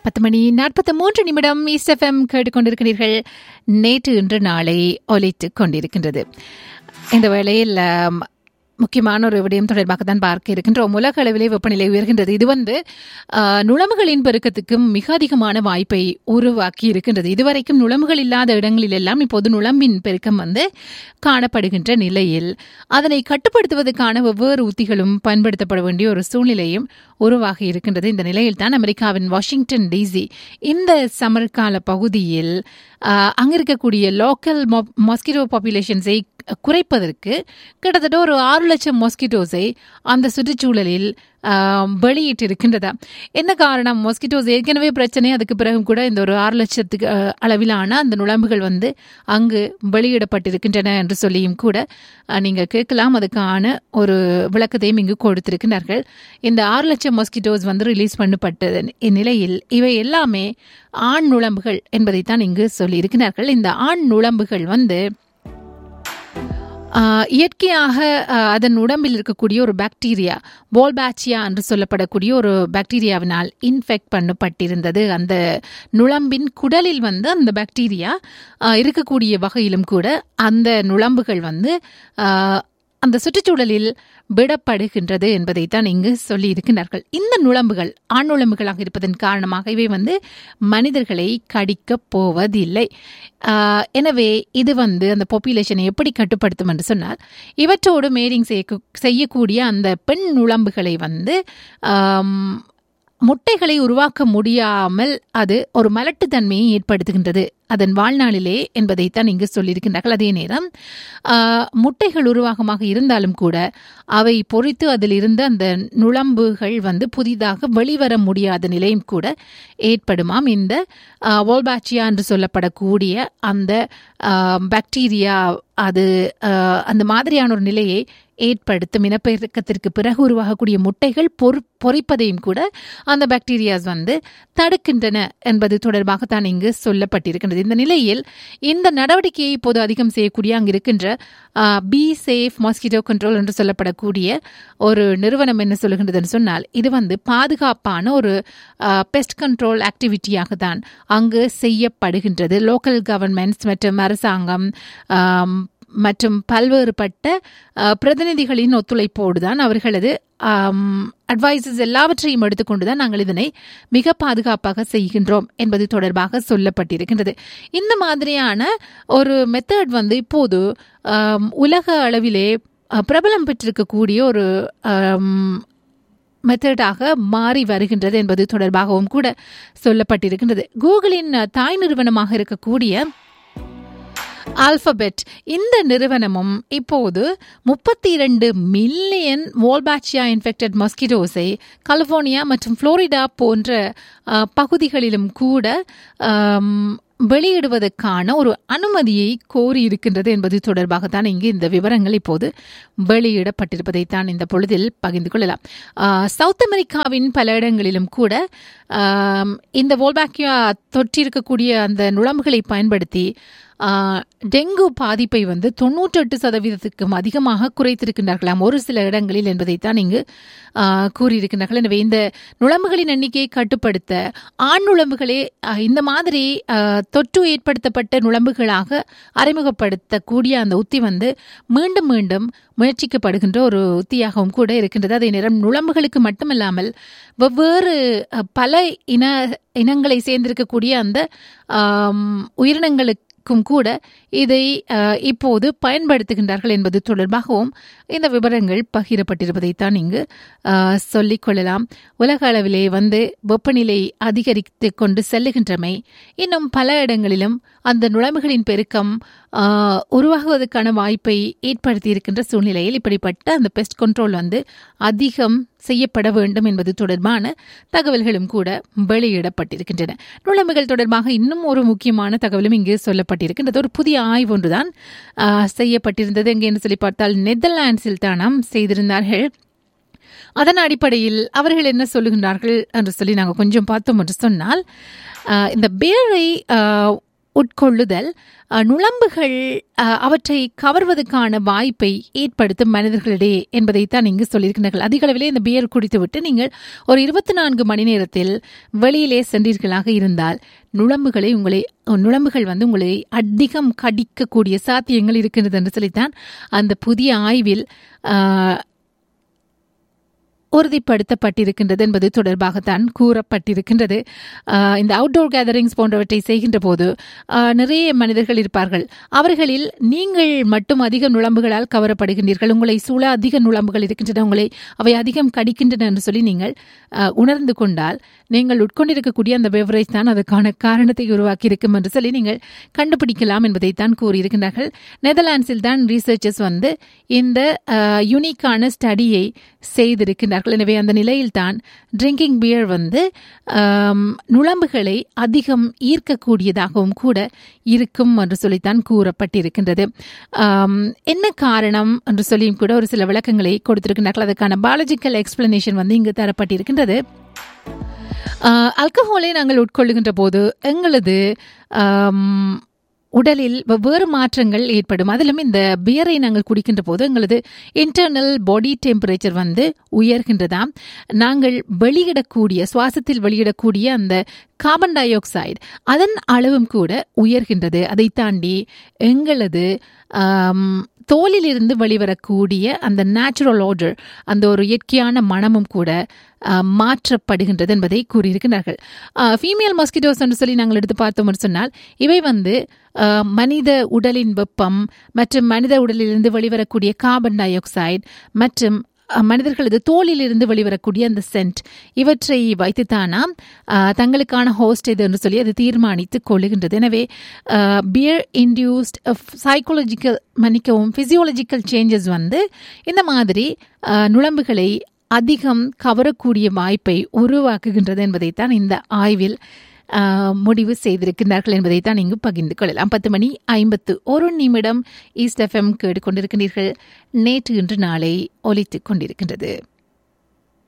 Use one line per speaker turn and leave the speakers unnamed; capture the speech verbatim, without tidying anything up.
பத்து மணி நாற்பத்தி மூன்று நிமிடம் ஈஸ்ட் எஃப்எம் கேட்டுக்கொண்டிருக்கிறீர்கள். நேற்று இன்று நாளை ஒலித்துக் கொண்டிருக்கின்றது. இந்த வேளையில் முக்கியமான ஒரு விடயம் தொடர்பாக தான் பார்க்க இருக்கின்றோம். உலக அளவிலே வெப்பநிலை உயர்கின்றது. இது வந்து நுளம்புகளின் பெருக்கத்துக்கும் மிக அதிகமான வாய்ப்பை உருவாக்கி இருக்கின்றது. இதுவரைக்கும் நுளம்புகள் இல்லாத இடங்களில் எல்லாம் இப்போது நுளம்பின் பெருக்கம் வந்து காணப்படுகின்ற நிலையில் அதனை கட்டுப்படுத்துவதற்கான வெவ்வேறு உத்திகளும் பயன்படுத்தப்பட வேண்டிய ஒரு சூழ்நிலையும் உருவாகி இருக்கின்றது. இந்த நிலையில் தான் அமெரிக்காவின் வாஷிங்டன் டிசி இந்த சமர்கால பகுதியில் அங்க இருக்கக்கூடிய லோக்கல் மாஸ்கிட்டோ பாப்புலேஷன்ஸை குறைப்பதற்கு கிட்டத்தட்ட ஒரு ஆறு லட்சம் மாஸ்கிட்டோஸை அந்த சுற்றுச்சூழலில் வெளியிட்டு இருக்கின்றதா. என்ன காரணம்? மாஸ்கிட்டோஸ் ஏற்கனவே பிரச்சனை, அதுக்கு பிறகு கூட இந்த ஒரு ஆறு லட்சத்துக்கு அளவிலான அந்த நுளம்புகள் வந்து அங்கு வெளியிடப்பட்டிருக்கின்றன என்று சொல்லியும் கூட நீங்கள் கேட்கலாம். அதுக்கான ஒரு விளக்கத்தையும் இங்கு கொடுத்திருக்கிறார்கள். இந்த ஆறு லட்சம் மாஸ்கிட்டோஸ் வந்து ரிலீஸ் பண்ணப்பட்டது இந்நிலையில் இவை எல்லாமே ஆண் நுளம்புகள் என்பதைத்தான் இங்கு சொல்லியிருக்கிறார்கள். இந்த ஆண் நுளம்புகள் வந்து இயற்கையாக அதன் உடம்பில் இருக்கக்கூடிய ஒரு பாக்டீரியா போல்பாச்சியா என்று சொல்லப்படக்கூடிய ஒரு பாக்டீரியாவினால் இன்ஃபெக்ட் பண்ணப்பட்டிருந்தது. அந்த நுளம்பின் குடலில் வந்து அந்த பாக்டீரியா இருக்கக்கூடிய வகையிலும் கூட அந்த நுளம்புகள் வந்து அந்த சுற்றுச்சூழலில் விடப்படுகின்றது என்பதைத்தான் இங்கு சொல்லி இருக்கிறார்கள். இந்த நுளம்புகள் ஆண் நுளம்புகளாக இருப்பதன் காரணமாக இவை வந்து மனிதர்களை கடிக்கப் போவதில்லை. எனவே இது வந்து அந்த பாப்புலேஷனை எப்படி கட்டுப்படுத்தும் என்று சொன்னால், இவற்றோடு மேரிங் செய்ய செய்யக்கூடிய அந்த பெண் நுளம்புகளை வந்து முட்டைகளை உருவாக்க முடியாமல் அது ஒரு மலட்டுத்தன்மையை ஏற்படுத்துகின்றது அதன் வாழ்நாளிலே என்பதைத்தான் இங்கு சொல்லியிருக்கின்றார்கள். அதே நேரம் முட்டைகள் உருவாகமாக இருந்தாலும் கூட அவை பொறித்து அதில் இருந்த அந்த நுளம்புகள் வந்து புதிதாக வெளிவர முடியாத நிலையும் கூட ஏற்படுமாம். இந்த வோல்பாச்சியா என்று சொல்லப்படக்கூடிய அந்த பாக்டீரியா அது அந்த மாதிரியான ஒரு நிலையை ஏற்படுத்தும். இனப்பெருக்கத்திற்கு பிறகு உருவாகக்கூடிய முட்டைகள் பொறு பொறிப்பதையும் கூட அந்த பாக்டீரியாஸ் வந்து தடுக்கின்றன என்பது தொடர்பாகத்தான் இங்கு சொல்லப்பட்டிருக்கின்றது. இந்த நிலையில் இந்த நடவடிக்கையை இப்போது அதிகம் செய்யக்கூடிய அங்கு இருக்கின்ற பி சேஃப் மாஸ்கிட்டோ கண்ட்ரோல் என்று சொல்லப்படக்கூடிய ஒரு நிறுவனம் என்ன சொல்லுகின்றதுன்னு சொன்னால், இது வந்து பாதுகாப்பான ஒரு பெஸ்ட் கண்ட்ரோல் ஆக்டிவிட்டியாக தான் அங்கு செய்யப்படுகின்றது. லோக்கல் கவர்மெண்ட்ஸ் மற்றும் அரசாங்கம் மற்றும் பல்வேறுபட்ட பிரதிநிதிகளின் ஒத்துழைப்போடு தான் அவர்களது அட்வைசஸ் எல்லாவற்றையும் எடுத்துக்கொண்டுதான் நாங்கள் இதனை மிக பாதுகாப்பாக செய்கின்றோம் என்பது தொடர்பாக சொல்லப்பட்டிருக்கின்றது. இந்த மாதிரியான ஒரு மெத்தட் வந்து இப்போது உலக அளவிலே பிரபலம் பெற்றிருக்கக்கூடிய ஒரு மெத்தடாக மாறி வருகின்றது என்பது தொடர்பாகவும் கூட சொல்லப்பட்டிருக்கின்றது. கூகுளின் தாய் நிறுவனமாக இருக்கக்கூடிய ஆல்பபெட் இந்த நிறுவனமும் இப்போது முப்பத்தி இரண்டு மில்லியன் வோல்பாச்சியா இன்ஃபெக்டட் மஸ்கிட்டோஸை கலிபோர்னியா மற்றும் புளோரிடா போன்ற பகுதிகளிலும் கூட வெளியிடுவதற்கான ஒரு அனுமதியை கோரி இருக்கின்றது என்பது தொடர்பாகத்தான் இங்கு இந்த விவரங்கள் இப்போது வெளியிடப்பட்டிருப்பதைத்தான் இந்த பொழுதில் பகிர்ந்து கொள்ளலாம். சவுத் அமெரிக்காவின் பல இடங்களிலும் கூட இந்த வோல்பாக்கியா தொற்றிருக்கக்கூடிய அந்த நுளம்புகளை பயன்படுத்தி டெங்கு பாதிப்பை வந்து தொன்னூற்றி எட்டு சதவீதத்துக்கும் அதிகமாக குறைத்திருக்கின்றார்களாம் ஒரு சில இடங்களில் என்பதைத்தான் இங்கு கூறியிருக்கின்றார்கள். எனவே இந்த நுளம்புகளின் எண்ணிக்கையை கட்டுப்படுத்த ஆண் நுளம்புகளே இந்த மாதிரி தொற்று ஏற்படுத்தப்பட்ட நுளம்புகளாக அறிமுகப்படுத்தக்கூடிய அந்த உத்தி வந்து மீண்டும் மீண்டும் முயற்சிக்கப்படுகின்ற ஒரு உத்தியாகவும் கூட இருக்கின்றது. அதே நேரம் நுளம்புகளுக்கு மட்டுமல்லாமல் வெவ்வேறு பல இன இனங்களை சேர்ந்திருக்கக்கூடிய அந்த உயிரினங்களுக்கு கூட இதை இப்போது பயன்படுத்துகின்றார்கள் என்பது தொடர்பாகவும் இந்த விவரங்கள் பகிரப்பட்டிருப்பதைத்தான் இங்கு சொல்லிக் கொள்ளலாம். உலக அளவிலே வந்து வெப்பநிலை அதிகரித்து கொண்டு செல்லுகின்றமை இன்னும் பல இடங்களிலும் அந்த நுளம்புகளின் பெருக்கம் உருவாகுவதற்கான வாய்ப்பை ஏற்படுத்தி இருக்கின்ற சூழ்நிலையில் இப்படிப்பட்ட அந்த பெஸ்ட் கண்ட்ரோல் வந்து அதிகம் செய்யப்பட வேண்டும் என்பது தொடர்பான தகவல்களும் கூட வெளியிடப்பட்டிருக்கின்றன. நுளம்புகள் தொடர்பாக இன்னும் ஒரு முக்கியமான தகவலும் இங்கு சொல்லப்பட்டிருக்கின்றது. ஒரு புதிய ஆய்வு ஒன்றுதான் செய்யப்பட்டிருந்தது. எங்கேன்னு சொல்லி பார்த்தால் நெதர்லாண்ட்ஸில் தானாம் செய்திருந்தார்கள். அதன் அடிப்படையில் அவர்கள் என்ன சொல்லுகின்றார்கள் என்று சொல்லி நாங்கள் கொஞ்சம் பார்த்தோம் என்று சொன்னால், இந்த பேரை உட்கொள்ளுதல் நுளம்புகள் அவற்றை கவர்வதற்கான வாய்ப்பை ஏற்படுத்தும் மனிதர்களிடையே என்பதைத்தான் இங்கு சொல்லியிருக்கிறார்கள். அதிக அளவிலே இந்த பியர் குடித்துவிட்டு நீங்கள் ஒரு இருபத்தி நான்கு மணி நேரத்தில் வெளியிலே சென்றீர்களாக இருந்தால் நுளம்புகளை உங்களை நுளம்புகள் வந்து உங்களை அதிகம் கடிக்கக்கூடிய சாத்தியங்கள் இருக்கின்றது என்று சொல்லித்தான் அந்த புதிய ஆய்வில் உறுதிப்படுத்தப்பட்டிருக்கின்றது என்பது தொடர்பாகத்தான் கூறப்பட்டிருக்கின்றது. இந்த அவுட்டோர் கேதரிங்ஸ் போன்றவற்றை செய்கின்ற போது நிறைய மனிதர்கள் இருப்பார்கள். அவர்களில் நீங்கள் மட்டும் அதிக நுளம்புகளால் கவரப்படுகின்றீர்கள், உங்களை சூழ அதிக நுளம்புகள் இருக்கின்றன, உங்களை அவை அதிகம் கடிக்கின்றன என்று சொல்லி நீங்கள் உணர்ந்து கொண்டால் நீங்கள் உட்கொண்டிருக்கக்கூடிய அந்த பெவரேஜ் தான் அதற்கான காரணத்தை உருவாக்கி இருக்கும் என்று சொல்லி நீங்கள் கண்டுபிடிக்கலாம் என்பதைத்தான் கூறியிருக்கின்றார்கள். நெதர்லாண்ட்ஸில் தான் ரீசர்ச்சர்ஸ் வந்து இந்த யூனிக்கான ஸ்டடியை செய்திருக்கின்றார்கள். எனவே அந்த நிலையில்தான் ட்ரிங்கிங் பியர் வந்து நுளம்புகளை அதிகம் ஈர்க்கக்கூடியதாகவும் கூட இருக்கும் என்று சொல்லித்தான் கூறப்பட்டிருக்கின்றது. என்ன காரணம் என்று சொல்லியும் கூட ஒரு சில விளக்கங்களை கொடுத்திருக்கின்றார்கள். அதற்கான பயாலஜிக்கல் எக்ஸ்பிளனேஷன் வந்து இங்கு தரப்பட்டிருக்கின்றது. ஆல்கஹாலை நாங்கள் உட்கொள்ளுகின்ற போது எங்களது உடலில் வெவ்வேறு மாற்றங்கள் ஏற்படும். அதிலும் இந்த பியரை நாங்கள் குடிக்கின்ற போது எங்களது இன்டர்னல் பாடி டெம்பரேச்சர் வந்து உயர்கின்றதாம். நாங்கள் வெளியிடக்கூடிய சுவாசத்தில் வெளியிடக்கூடிய அந்த கார்பன் டை ஆக்சைடு அதன் அளவும் கூட உயர்கின்றது. அதை தாண்டி எங்களது தோலிலிருந்து வெளிவரக்கூடிய அந்த நேச்சுரல் ஆர்டர், அந்த ஒரு இயற்கையான மனமும் கூட மாற்றப்படுகின்றது என்பதை கூறியிருக்கிறார்கள். ஃபீமேல் மஸ்கிட்டோஸ் என்று சொல்லி நாங்கள் எடுத்து பார்த்தோம் சொன்னால் இவை வந்து மனித உடலின் வெப்பம் மற்றும் மனித உடலிலிருந்து வெளிவரக்கூடிய கார்பன் டை ஆக்சைடு மற்றும் மனிதர்களது தோலிலிருந்து வெளிவரக்கூடிய அந்த சென்ட் இவற்றை வைத்துத்தானாம் தங்களுக்கான ஹோஸ்ட் எது என்று சொல்லி அது தீர்மானித்துக் கொள்ளுகின்றது. எனவே பியர் இன்டியூஸ்ட் சைக்காலஜிக்கல் மன்னிக்கவும் பிசியோலஜிக்கல் சேஞ்சஸ் வந்து இந்த மாதிரி நுளம்புகளை அதிகம் கவரக்கூடிய வாய்ப்பை உருவாக்குகின்றது என்பதைத்தான் இந்த ஆய்வில் முடிவு செய்திருக்கிறார்கள் என்பதைத்தான் இங்கு பகிர்ந்து கொள்ளலாம். பத்து மணி ஐம்பத்து ஒரு நிமிடம் ஈஸ்ட் எஃப்எம் கேட்டுக்கொண்டிருக்கிறீர்கள். நேற்று இன்று நாளை ஒலித்துக் கொண்டிருக்கின்றது.